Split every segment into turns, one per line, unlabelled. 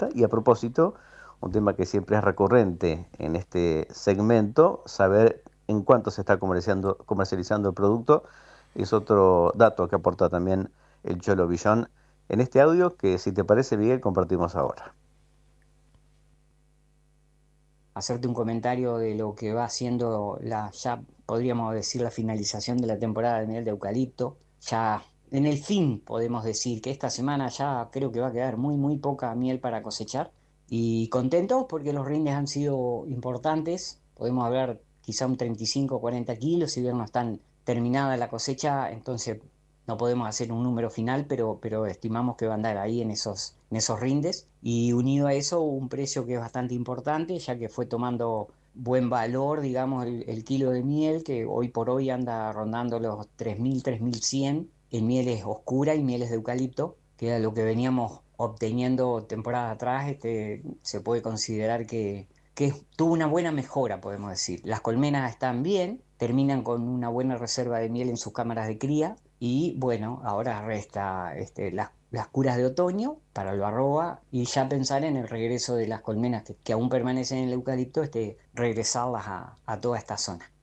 canasta. Y a propósito, un tema que siempre es recurrente en este segmento, saber en cuánto se está comercializando el producto, es otro dato que aporta también el Cholo Villón en este audio que, si te parece, Miguel, compartimos ahora.
Hacerte un comentario de lo que va siendo ya podríamos decir, la finalización de la temporada de miel de eucalipto. Ya en el fin podemos decir que esta semana ya creo que va a quedar muy, muy poca miel para cosechar. Y contentos porque los rindes han sido importantes. Podemos hablar quizá un 35 o 40 kilos, si bien no están terminada la cosecha, entonces no podemos hacer un número final, pero estimamos que va a andar ahí en esos rindes. Y unido a eso, un precio que es bastante importante, ya que fue tomando buen valor, digamos, el kilo de miel, que hoy por hoy anda rondando los 3.000, 3.100 en mieles oscuras y mieles de eucalipto, que era lo que veníamos obteniendo temporadas atrás. Se puede considerar que tuvo una buena mejora, podemos decir. Las colmenas están bien, terminan con una buena reserva de miel en sus cámaras de cría y bueno, ahora resta las curas de otoño para el arroba y ya pensar en el regreso de las colmenas que aún permanecen en el eucalipto, regresarlas a toda esta zona.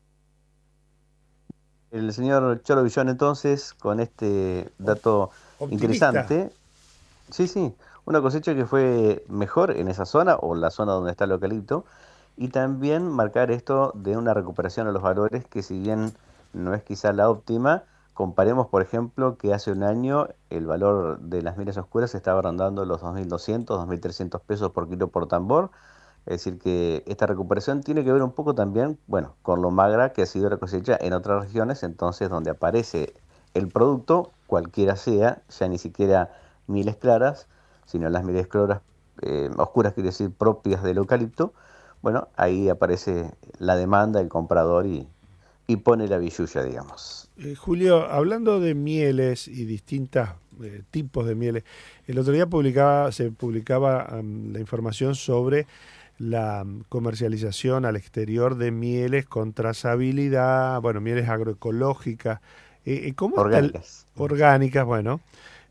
El señor Cholo Villón, entonces, con este
Op-
dato
Optimista.
interesante, sí, sí, una cosecha que fue mejor en esa zona o la zona donde está el eucalipto, y también marcar esto de una recuperación a los valores que, si bien no es quizá la óptima, comparemos, por ejemplo, que hace un año el valor de las miras oscuras estaba rondando los 2.200, 2.300 pesos por kilo por tambor. Es decir, que esta recuperación tiene que ver un poco también, bueno, con lo magra que ha sido la cosecha en otras regiones, entonces donde aparece el producto, cualquiera sea, ya ni siquiera miles claras, sino las miles claras, oscuras, quiere decir, propias del eucalipto. Bueno, ahí aparece la demanda, el comprador y pone la billulla, digamos.
Julio, hablando de mieles y distintos tipos de mieles, el otro día se publicaba la información sobre la comercialización al exterior de mieles con trazabilidad, bueno, mieles agroecológicas. ¿Cómo está
Orgánicas.
orgánicas? Bueno,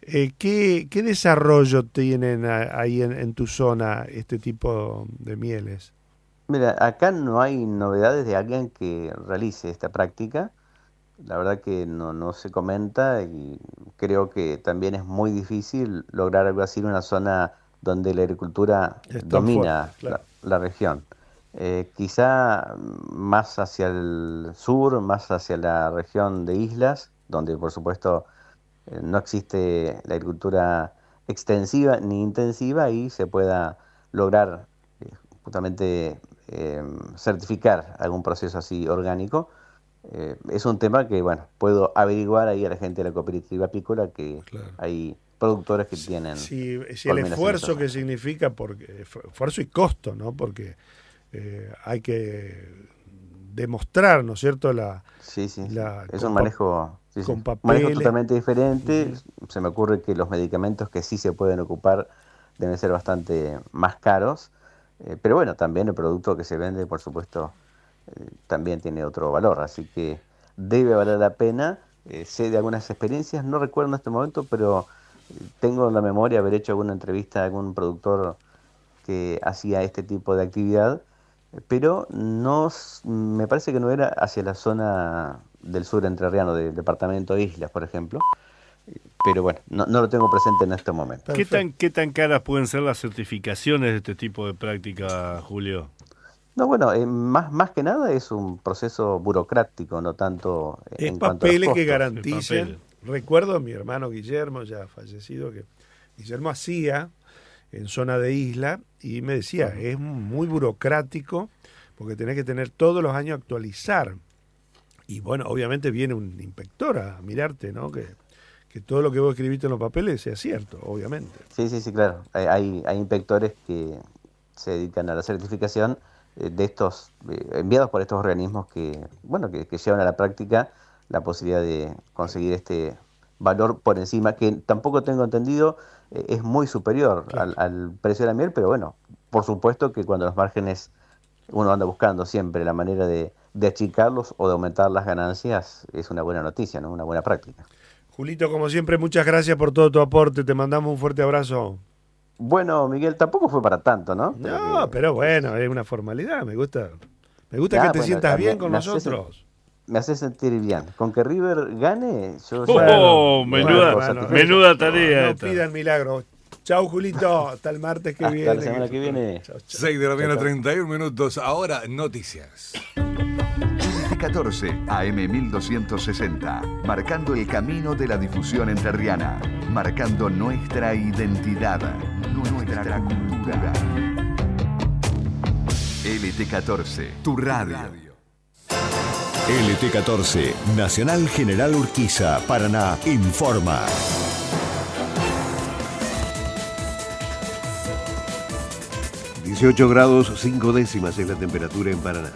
¿qué desarrollo tienen ahí en tu zona este tipo de mieles?
Mira, acá no hay novedades de alguien que realice esta práctica. La verdad que no se comenta y creo que también es muy difícil lograr algo así en una zona donde la agricultura
Es tan fuerte,
domina
claro.
la región. Quizá más hacia el sur, más hacia la región de islas, donde por supuesto no existe la agricultura extensiva ni intensiva y se pueda lograr eh, justamente certificar algún proceso así orgánico. Es un tema que, bueno, puedo averiguar ahí a la gente de la cooperativa apícola que
Claro.
hay productores que
Si,
tienen
si el
colmenas en esa
esfuerzo que
zona.
significa, porque esfuerzo y costo, ¿no? Porque hay que demostrar, ¿no es cierto?
Sí, sí, sí.
La
Es un manejo, sí, sí.
con
Un manejo
papeles.
totalmente diferente.
Ujú.
Se me ocurre que los medicamentos que sí se pueden ocupar deben ser bastante más caros. Pero bueno, también el producto que se vende, por supuesto, también tiene otro valor. Así que debe valer la pena. Sé de algunas experiencias, no recuerdo en este momento, pero tengo en la memoria haber hecho alguna entrevista a algún productor que hacía este tipo de actividad, pero me parece que no era hacia la zona del sur entrerriano, del departamento de Islas, por ejemplo. Pero bueno, no lo tengo presente en este momento.
Perfecto.
Qué tan caras pueden ser las certificaciones de este tipo de práctica, Julio?
No, bueno, más que nada es un proceso burocrático, no tanto
Es
en cuanto a los
papeles que
costos.
El
garanticen.
papel.
Recuerdo a mi hermano Guillermo, ya fallecido, que Guillermo hacía en zona de isla y me decía,
Ujú.
es muy burocrático porque tenés que tener todos los años actualizar. Y bueno, obviamente viene un inspector a mirarte, ¿no? Que todo lo que vos escribiste en los papeles sea cierto, obviamente.
Sí, sí, sí, claro. Hay inspectores que se dedican a la certificación de estos, enviados por estos organismos que, bueno, que llevan a la práctica la posibilidad de conseguir este valor por encima, que tampoco tengo entendido, es muy superior
Claro.
al precio de la miel, pero bueno, por supuesto que cuando los márgenes uno anda buscando siempre la manera de achicarlos o de aumentar las ganancias, es una buena noticia, ¿no? Una buena práctica.
Julito, como siempre, muchas gracias por todo tu aporte. Te mandamos un fuerte abrazo.
Bueno, Miguel, tampoco fue para tanto, ¿no?
No, pero bueno, es una formalidad. Me gusta que te
Bueno,
sientas bien con
me hace,
nosotros.
me hace sentir bien. Con que River gane, yo ya
Oh,
me doy por
bueno,
satisfecho.
menuda tarea
No
esta.
pidan milagros. Chau, Julito. Hasta el martes que
Hasta
viene.
la semana que viene.
Chau, chau.
6 de la mañana, 31 minutos. Ahora, noticias.
LT14 AM 1260, marcando el camino de la difusión entrerriana, marcando nuestra identidad, nuestra cultura. LT14, tu radio.
LT14, Nacional General Urquiza, Paraná, informa.
...18 grados 5 décimas es la temperatura en Paraná.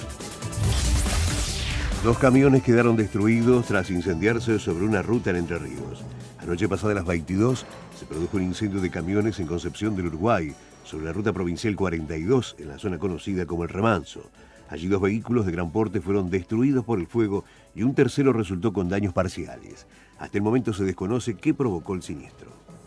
2 camiones quedaron destruidos tras incendiarse sobre una ruta en Entre Ríos. Anoche pasada las 22 se produjo un incendio de camiones en Concepción del Uruguay, sobre la ruta provincial 42, en la zona conocida como El Remanso. Allí 2 vehículos de gran porte fueron destruidos por el fuego y un tercero resultó con daños parciales. Hasta el momento se desconoce qué provocó el siniestro.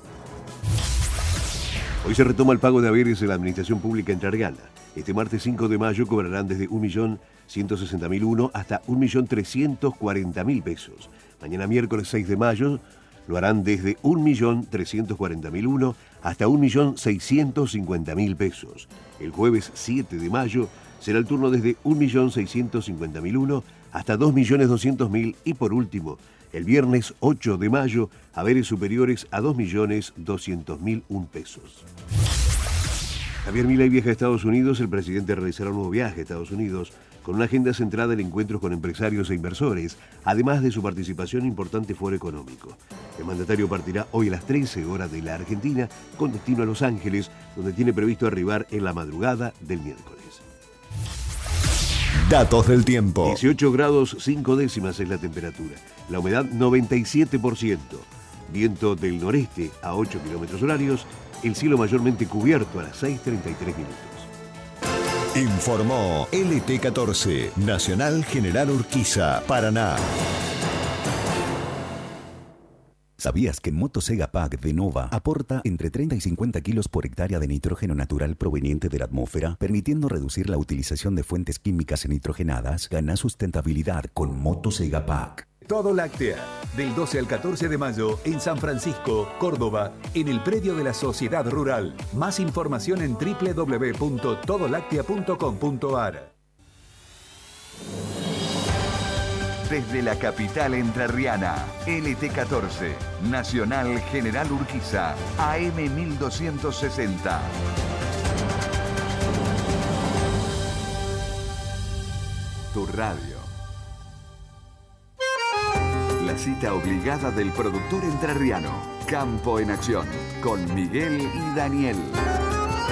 Hoy se retoma el pago de haberes de la Administración Pública entrerriana. Este martes 5 de mayo cobrarán desde 1.160.001 hasta 1.340.000 pesos. Mañana miércoles 6 de mayo lo harán desde 1.340.001 hasta 1.650.000 pesos. El jueves 7 de mayo será el turno desde 1.650.001 hasta 2.200.000 y por último, el viernes 8 de mayo, haberes superiores a 2.200.001 pesos. Javier Milei viaja a Estados Unidos. El presidente realizará un nuevo viaje a Estados Unidos con una agenda centrada en encuentros con empresarios e inversores, además de su participación en importante foro económico. El mandatario partirá hoy a las 13 horas de la Argentina con destino a Los Ángeles, donde tiene previsto arribar en la madrugada del miércoles.
Datos del tiempo.
18 grados 5 décimas es la temperatura. La humedad 97%. Viento del noreste a 8 kilómetros horarios. El cielo mayormente cubierto a las 6:33 minutos.
Informó LT14, Nacional General Urquiza, Paraná. ¿Sabías que Motosega Pack de Nova aporta entre 30 y 50 kilos por hectárea de nitrógeno natural proveniente de la atmósfera, permitiendo reducir la utilización de fuentes químicas nitrogenadas? Gana sustentabilidad con Motosega Pack.
Todo Láctea, del 12 al 14 de mayo en San Francisco, Córdoba, en el predio de la Sociedad Rural. Más información en www.todolactea.com.ar.
Desde la capital entrerriana, LT14, Nacional General Urquiza, AM 1260. Tu radio. La cita obligada del productor entrerriano. Campo en Acción, con Miguel y Daniel.